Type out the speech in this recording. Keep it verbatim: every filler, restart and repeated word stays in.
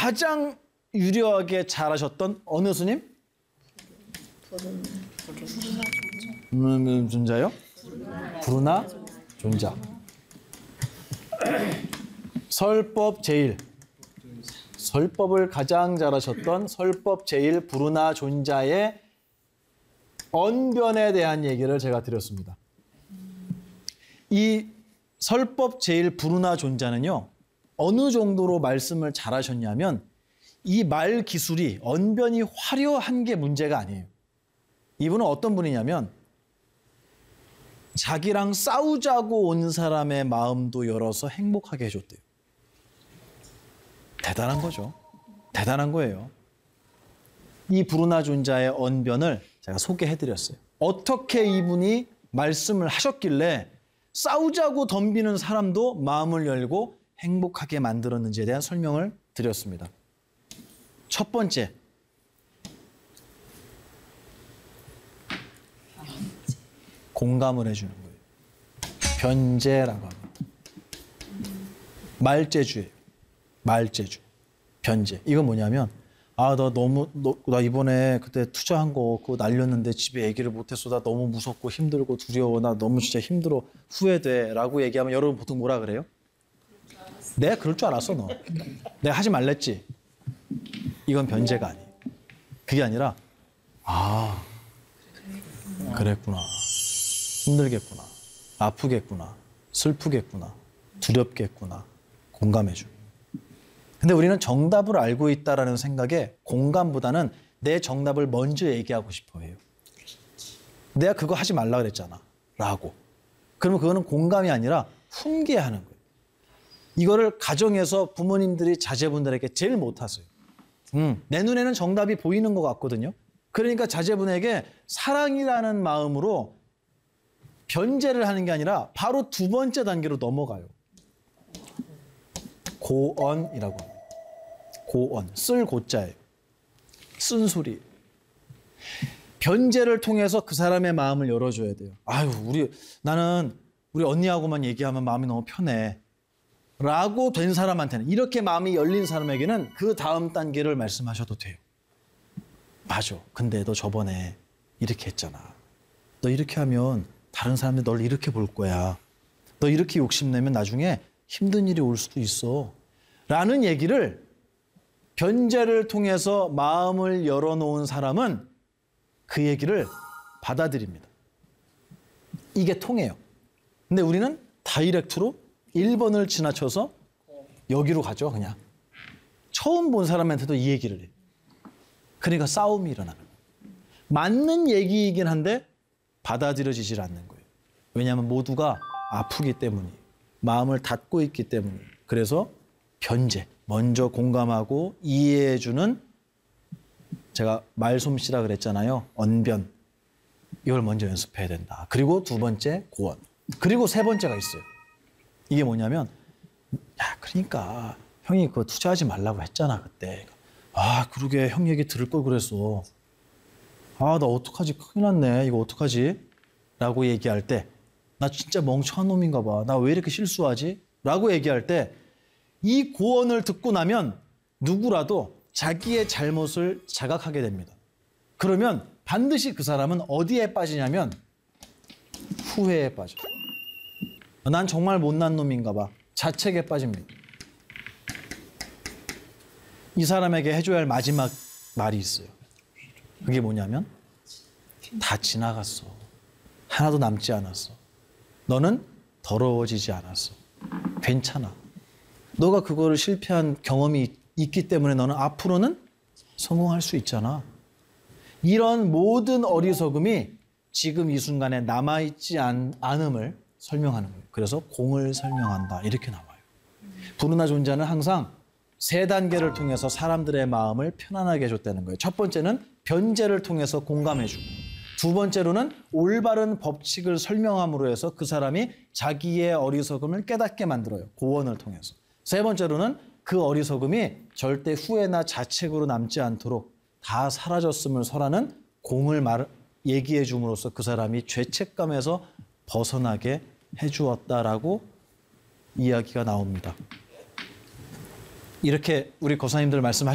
가장 유려하게 잘하셨던 어느 스님? 음, 존자요? 부르나 존자. 설법 제일. 설법을 가장 잘하셨던 설법 제일 부르나 존자의 언변에 대한 얘기를 제가 드렸습니다. 이 설법 제일 부르나 존자는요, 어느 정도로 말씀을 잘하셨냐면 이 말 기술이 언변이 화려한 게 문제가 아니에요. 이분은 어떤 분이냐면 자기랑 싸우자고 온 사람의 마음도 열어서 행복하게 해줬대요. 대단한 거죠. 대단한 거예요. 이 부르나 존자의 언변을 제가 소개해드렸어요. 어떻게 이분이 말씀을 하셨길래 싸우자고 덤비는 사람도 마음을 열고 행복하게 만들었는지에 대한 설명을 드렸습니다. 첫 번째, 공감을 해주는 거예요. 변제라고 합니다. 말재주예요. 말재주. 변제. 이건 뭐냐면, 아, 나 너무, 너, 나 이번에 그때 투자한 거 그거 날렸는데 집에 얘기를 못했어. 나 너무 무섭고 힘들고 두려워. 나 너무 진짜 힘들어. 후회돼. 라고 얘기하면 여러분 보통 뭐라 그래요? 내가 그럴 줄 알았어, 너. 내가 하지 말랬지. 이건 변제가 아니에요. 그게 아니라, 아, 그랬구나. 힘들겠구나. 아프겠구나. 슬프겠구나. 두렵겠구나. 공감해줘. 근데 우리는 정답을 알고 있다라는 생각에 공감보다는 내 정답을 먼저 얘기하고 싶어 해요. 내가 그거 하지 말라 그랬잖아. 라고. 그러면 그거는 공감이 아니라 훈계하는 거예요. 이거를 가정에서 부모님들이 자제분들에게 제일 못하세요. 음, 내 눈에는 정답이 보이는 것 같거든요. 그러니까 자제분에게 사랑이라는 마음으로 변제를 하는 게 아니라 바로 두 번째 단계로 넘어가요. 고언이라고 합니다. 고언, 쓸 고자예요. 쓴소리. 변제를 통해서 그 사람의 마음을 열어줘야 돼요. 아유, 우리 나는 우리 언니하고만 얘기하면 마음이 너무 편해. 라고 된 사람한테는, 이렇게 마음이 열린 사람에게는 그 다음 단계를 말씀하셔도 돼요. 맞아. 근데 너 저번에 이렇게 했잖아. 너 이렇게 하면 다른 사람들이 널 이렇게 볼 거야. 너 이렇게 욕심내면 나중에 힘든 일이 올 수도 있어. 라는 얘기를 변제를 통해서 마음을 열어놓은 사람은 그 얘기를 받아들입니다. 이게 통해요. 근데 우리는 다이렉트로 일 번을 지나쳐서 여기로 가죠, 그냥. 처음 본 사람한테도 이 얘기를 해요. 그러니까 싸움이 일어나는 거예요. 맞는 얘기이긴 한데 받아들여지질 않는 거예요. 왜냐하면 모두가 아프기 때문이에요. 마음을 닫고 있기 때문이에요. 그래서 변제, 먼저 공감하고 이해해주는, 제가 말솜씨라 그랬잖아요. 언변. 이걸 먼저 연습해야 된다. 그리고 두 번째, 고언. 그리고 세 번째가 있어요. 이게 뭐냐면, 야, 그러니까 형이 그거 투자하지 말라고 했잖아, 그때. 아, 그러게 형 얘기 들을 걸 그랬어. 아, 나 어떡하지? 큰일 났네. 이거 어떡하지? 라고 얘기할 때, 나 진짜 멍청한 놈인가 봐. 나 왜 이렇게 실수하지? 라고 얘기할 때, 이 고언을 듣고 나면 누구라도 자기의 잘못을 자각하게 됩니다. 그러면 반드시 그 사람은 어디에 빠지냐면 후회에 빠져요. 난 정말 못난 놈인가 봐. 자책에 빠집니다. 이 사람에게 해줘야 할 마지막 말이 있어요. 그게 뭐냐면, 다 지나갔어. 하나도 남지 않았어. 너는 더러워지지 않았어. 괜찮아. 너가 그거를 실패한 경험이 있기 때문에 너는 앞으로는 성공할 수 있잖아. 이런 모든 어리석음이 지금 이 순간에 남아있지 않, 않음을 설명하는 거예요. 그래서 공을 설명한다. 이렇게 나와요. 부르나 존자는 항상 세 단계를 통해서 사람들의 마음을 편안하게 해줬다는 거예요. 첫 번째는 변제를 통해서 공감해주고, 두 번째로는 올바른 법칙을 설명함으로 해서 그 사람이 자기의 어리석음을 깨닫게 만들어요. 고언을 통해서. 세 번째로는 그 어리석음이 절대 후회나 자책으로 남지 않도록 다 사라졌음을 설하는 공을 말, 얘기해 줌으로써 그 사람이 죄책감에서 벗어나게 해주었다라고 이야기가 나옵니다. 이렇게 우리 고사님들 말씀하셨